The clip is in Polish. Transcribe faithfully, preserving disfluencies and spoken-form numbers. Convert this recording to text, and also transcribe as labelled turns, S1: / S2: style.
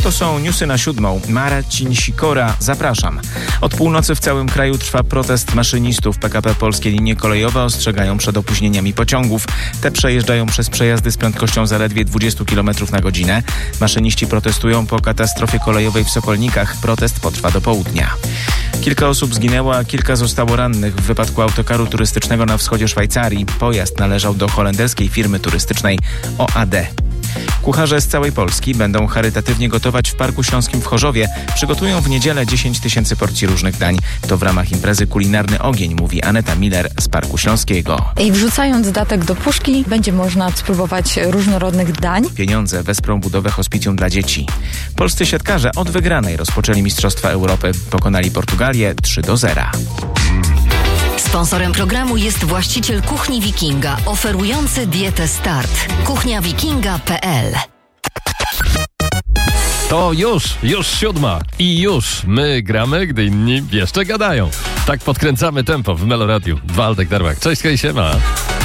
S1: To są newsy na siódmą. Marcin Sikora, zapraszam. Od północy w całym kraju trwa protest maszynistów. P K P Polskie Linie Kolejowe ostrzegają przed opóźnieniami pociągów. Te przejeżdżają przez przejazdy z prędkością zaledwie dwadzieścia kilometrów na godzinę. Maszyniści protestują po katastrofie kolejowej w Sokolnikach. Protest potrwa do południa. Kilka osób zginęło, a kilka zostało rannych w wypadku autokaru turystycznego na wschodzie Szwajcarii. Pojazd należał do holenderskiej firmy turystycznej O A D. Kucharze z całej Polski będą charytatywnie gotować w Parku Śląskim w Chorzowie. Przygotują w niedzielę dziesięć tysięcy porcji różnych dań. To w ramach imprezy Kulinarny Ogień, mówi Aneta Miller z Parku Śląskiego.
S2: I wrzucając datek do puszki, będzie można spróbować różnorodnych dań.
S1: Pieniądze wesprą budowę hospicjum dla dzieci. Polscy siatkarze od wygranej rozpoczęli Mistrzostwa Europy. Pokonali Portugalię trzy do zera.
S3: Sponsorem programu jest właściciel Kuchni Wikinga, oferujący dietę Start. kuchnia wikinga kropka p l.
S4: To już, już siódma i już my gramy, gdy inni jeszcze gadają. Tak podkręcamy tempo w Meloradiu. Waldek Darłak. Cześć, hej, siema.